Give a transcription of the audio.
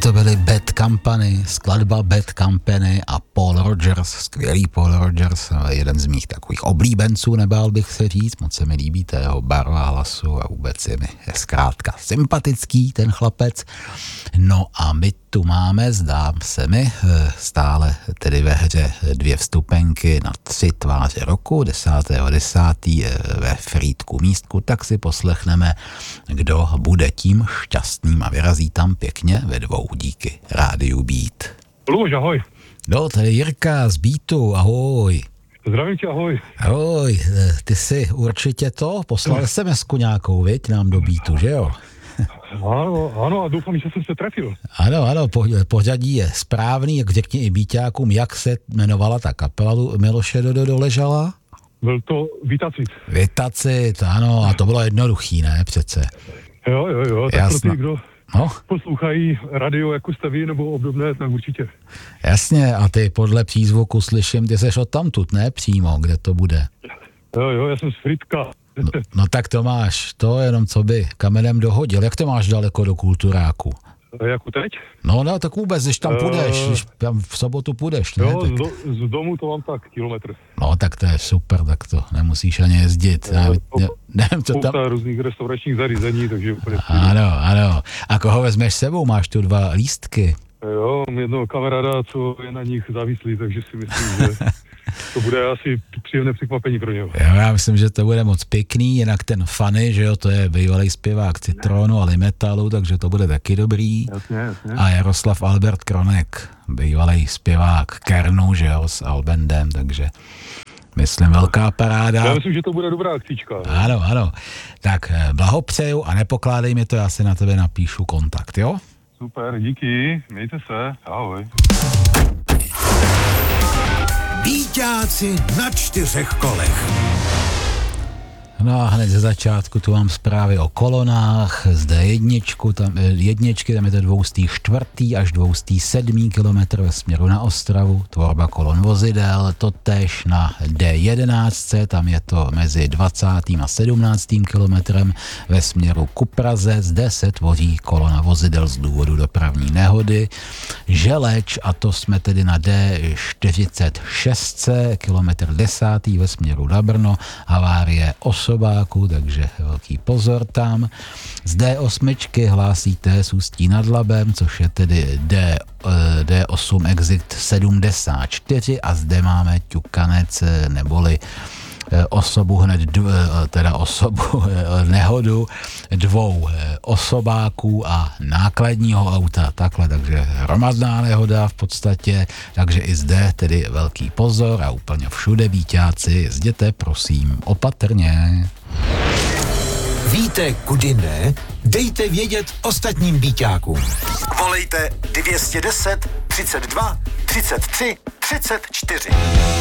to byly Bad Company, skladba Bad Company a Paul Rodgers, skvělý Paul Rodgers, jeden z mých takových oblíbenců, nebál bych se říct, moc se mi líbí ta jeho barva hlasu a vůbec je mi zkrátka sympatický ten chlapec. No a my tu máme, zdám se mi, stále tedy ve hře 2 vstupenky na 3 tváře roku, 10.10. ve Frýdku Místku, tak si poslechneme, kdo bude tím šťastným a vyrazí tam pěkně ve 2 díky Rádiu Beat. Luž, ahoj. No, tady Jirka z Beatu, ahoj. Zdravím tě, ahoj. Ahoj, ty si určitě poslal SMS-ku nějakou, viď, nám do Beatu, že jo? Ano, a doufám, že jsem se trefil. Ano, pořadí je správný, jak řekni i Beaťákům, jak se jmenovala ta kapela Miloše Doležala? Byl to Vitacit. Vitacit, ano, a to bylo jednoduchý, ne, přece. Jo, tak jasno. pro ty, kdo poslouchají radio, jako jste vy, nebo obdobné, tak určitě. Jasně, a ty podle přízvuku slyším, ty seš odtamtud, ne, přímo, kde to bude? Jo, já jsem z Frýdka. No tak to máš, to jenom co by kamenem dohodil. Jak to máš daleko do Kulturáku? Jako teď? No, tak vůbec, když tam půjdeš, když tam v sobotu půjdeš, ne? Jo, tak... z domu to mám tak kilometr. No, tak to je super, tak to nemusíš ani jezdit. Nevím, co tam... různých restauračních zařízení, takže úplně... Ano. A koho vezmeš sebou? Máš tu 2 lístky. Jo, mám jednoho kamaráda, co je na nich závislý, takže si myslím, že to bude asi příjemné překvapení pro něho. Jo, já myslím, že to bude moc pěkný, jinak ten Fanny, že jo, to je bývalý zpěvák Citronu a Limetalu, takže to bude taky dobrý. Jasně. A Jaroslav Albert Kronek, bývalý zpěvák Kernu, že jo, s Albendem, takže myslím velká paráda. Já myslím, že to bude dobrá akcička. Ano. Tak blahopřeju a nepokládej mi to, já si na tebe napíšu kontakt, jo? Super, díky, mějte se, ahoj. Beaťáci na 4 kolech. No a hned ze začátku tu mám zprávy o kolonách, zde jedničky, tam je to 204. až 207. kilometr ve směru na Ostravu, tvorba kolon vozidel, totéž na D11, tam je to mezi 20. a 17. kilometrem ve směru ku Praze, zde se tvoří kolona vozidel z důvodu dopravní nehody. Želeč, a to jsme tedy na D46, kilometr 10. ve směru na Brno, havárie osobáků, takže velký pozor tam. Z D8 hlásíte z Ústí nad Labem, což je tedy D8 exit 74 a zde máme ťukanec neboli nehodu 2 osobáků a nákladního auta, takhle, takže hromadná nehoda v podstatě, takže i zde tedy velký pozor a úplně všude Beaťáci, jezděte prosím opatrně. Víte, kudy ne? Dejte vědět ostatním Beaťákům. Volejte 210 32 33 34.